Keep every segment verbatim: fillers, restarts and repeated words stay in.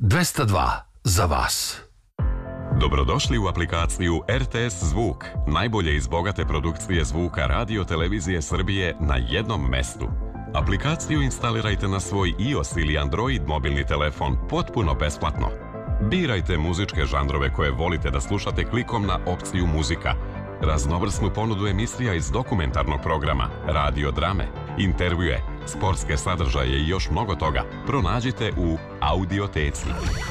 dvesta dva za vas. Dobrodošli u aplikaciju R T S Zvuk, najbolje iz bogate produkcije zvuka Radio Televizije Srbije na jednom mestu. Aplikaciju instalirajte na svoj iOS ili Android mobilni telefon potpuno besplatno. Birajte muzičke žanrove koje volite da slušate klikom na opciju muzika, raznovrsnu ponudu emisija iz dokumentarnog programa, radio drame, intervjue, sportske sadržaje i još mnogo toga pronađite u Audioteci.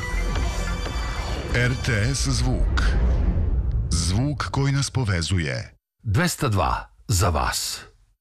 R T S Zvuk. Zvuk koji nas povezuje. dvesta dva za vas.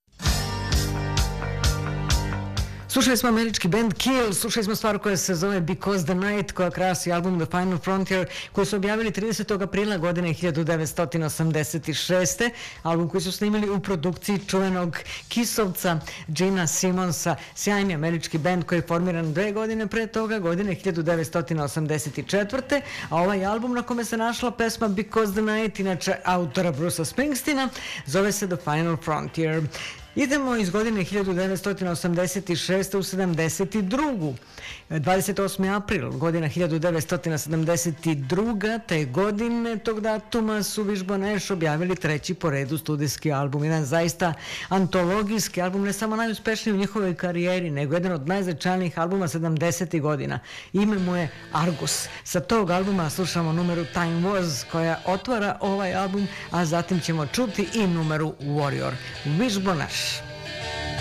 Slušali smo američki band Kill, slušali smo stvar koja se zove Because the Night, koja krasi album The Final Frontier, koji su objavili tridesetog aprila godine hiljadu devetsto osamdeset šeste. Album koji su snimili u produkciji čuvenog Kissovca Gina Simonsa, sjajni američki band koji je formiran dve godine pre toga, godine hiljadu devetsto osamdeset četvrte. A ovaj album na kome se našla pesma Because the Night, inače autora Brucea Springsteena, zove se The Final Frontier. Idemo iz godine hiljadu devetsto osamdeset šeste u sedamdeset drugu. dvadeset osmi april, godina hiljadu devetsto sedamdeset druga. Te godine, tog datuma, su Wishbone Ash objavili treći po redu studijski album. Jedan zaista antologijski album, ne samo najuspešniji u njihovoj karijeri, nego jedan od najznačajnijih albuma sedamdesetih godina. Ime mu je Argus. Sa tog albuma slušamo numeru Time Was, koja otvara ovaj album, a zatim ćemo čuti i numeru Warrior. Wishbone Ash.